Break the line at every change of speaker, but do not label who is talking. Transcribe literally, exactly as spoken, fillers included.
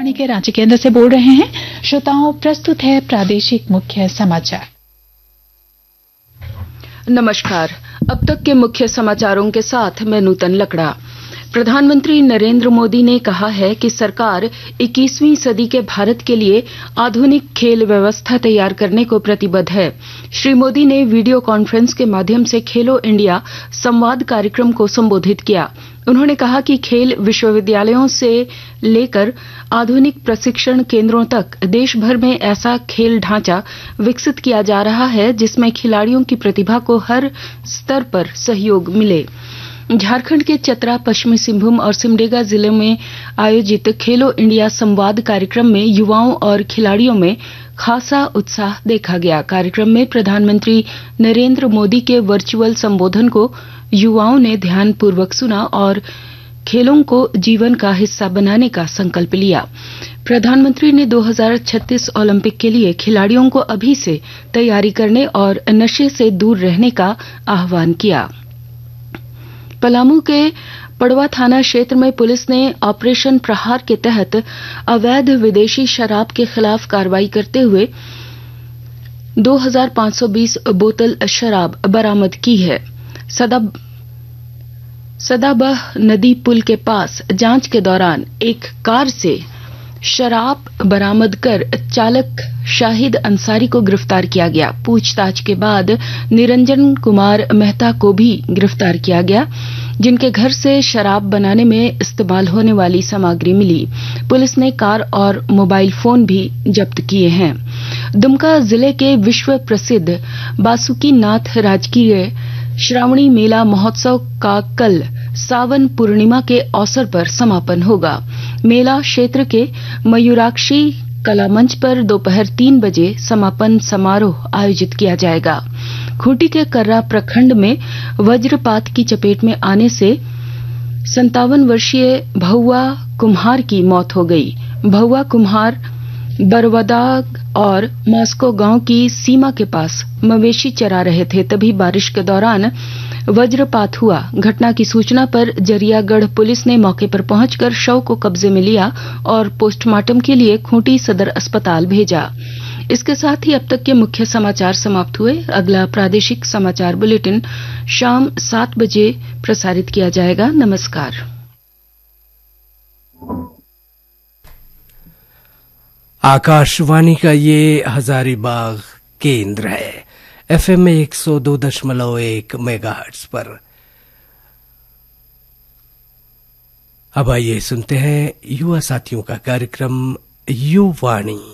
आकाशवाणी के रांची केंद्र से बोल रहे हैं। श्रोताओं, प्रस्तुत है प्रादेशिक मुख्य समाचार।
नमस्कार। अब तक के मुख्य समाचारों के साथ मैं नूतन लकड़ा। प्रधानमंत्री नरेंद्र मोदी ने कहा है कि सरकार इक्कीसवीं सदी के भारत के लिए आधुनिक खेल व्यवस्था तैयार करने को प्रतिबद्ध है। श्री मोदी ने वीडियो कॉन्फ्रेंस के माध्यम से खेलो इंडिया संवाद कार्यक्रम को संबोधित किया। उन्होंने कहा कि खेल विश्वविद्यालयों से लेकर आधुनिक प्रशिक्षण केंद्रों तक देश भर में ऐसा खेल ढांचा विकसित किया जा रहा है जिसमें खिलाड़ियों की प्रतिभा को हर स्तर पर सहयोग मिले। झारखंड के चतरा, पश्चिमी सिंहभूम और सिमडेगा जिले में आयोजित खेलो इंडिया संवाद कार्यक्रम में युवाओं और खिलाड़ियों में खासा उत्साह देखा गया। कार्यक्रम में प्रधानमंत्री नरेंद्र मोदी के वर्चुअल संबोधन को युवाओं ने ध्यानपूर्वक सुना और खेलों को जीवन का हिस्सा बनाने का संकल्प लिया। प्रधानमंत्री ने दो हज़ार छत्तीस ओलंपिक के लिए खिलाड़ियों को अभी से तैयारी करने और नशे से दूर रहने का आह्वान किया। पलामू के पड़वा थाना क्षेत्र में पुलिस ने ऑपरेशन प्रहार के तहत अवैध विदेशी शराब के खिलाफ कार्रवाई करते हुए दो हज़ार पाँच सौ बीस बोतल शराब बरामद की है। सदा सदाबह नदी पुल के पास जांच के दौरान एक कार से शराब बरामद कर चालक शाहिद अंसारी को गिरफ्तार किया गया। पूछताछ के बाद निरंजन कुमार मेहता को भी गिरफ्तार किया गया, जिनके घर से शराब बनाने में इस्तेमाल होने वाली सामग्री मिली। पुलिस ने कार और मोबाइल फोन भी जब्त किए हैं। दुमका जिले के विश्व प्रसिद्ध बासुकी नाथ राजकीय श्रावणी मेला महोत्सव का कल सावन पूर्णिमा के अवसर पर समापन होगा। मेला क्षेत्र के मयूराक्षी कला मंच पर दोपहर तीन बजे समापन समारोह आयोजित किया जाएगा। खूंटी के कर्रा प्रखंड में वज्रपात की चपेट में आने से संतावन वर्षीय भहुआ कुम्हार की मौत हो गई। भहुआ कुम्हार बरवदाग और मास्को गांव की सीमा के पास मवेशी चरा रहे थे, तभी बारिश के दौरान वज्रपात हुआ। घटना की सूचना पर जरियागढ़ पुलिस ने मौके पर पहुंचकर शव को कब्जे में लिया और पोस्टमार्टम के लिए खूंटी सदर अस्पताल भेजा। इसके साथ ही अब तक के मुख्य समाचार समाप्त हुए। अगला प्रादेशिक समाचार बुलेटिन शाम सात बजे प्रसारित किया जाएगा। नमस्कार।
आकाशवाणी का ये हजारीबाग केंद्र है, एफएम में एक सौ दो दशमलव एक मेगाहर्ट्ज पर। अब आइए सुनते हैं युवा साथियों का कार्यक्रम युवाणी।